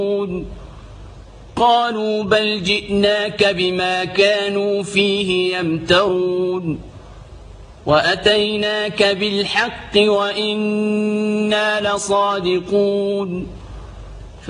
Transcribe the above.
قالوا بل جئناك بما كانوا فيه يمترون وأتيناك بالحق وإنا لصادقون